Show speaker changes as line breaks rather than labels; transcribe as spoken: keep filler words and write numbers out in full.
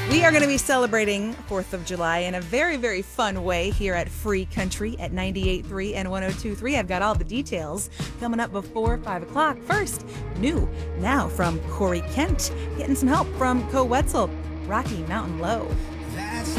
We are going to be celebrating fourth of July in a very, very fun way here at Free Country at ninety-eight point three and one oh two point three. I've got all the details coming up before five o'clock. First, new now from Corey Kent, getting some help from Co Wetzel, Rocky Mountain Low.
That's